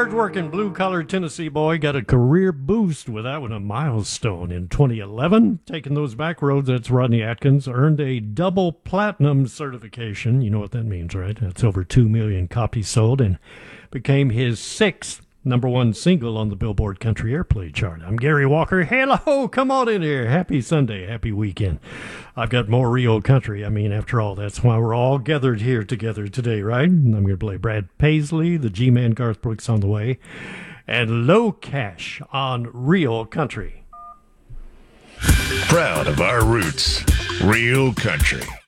hard-working blue-collar Tennessee boy got a career boost with that one, a milestone in 2011. Taking those back roads, that's Rodney Atkins, earned a double platinum certification. You know what that means, right? That's over 2 million copies sold and became his sixth number one single on the Billboard Country Airplay chart. I'm Gary Walker. Hello, come on in here. Happy Sunday, happy weekend. I've got more Rio country. I mean, after all, that's why we're all gathered here together today, right? I'm going to play Brad Paisley, the G-Man Garth Brooks on the way, and Low Cash on Rio Country. Proud of our roots, Real Country.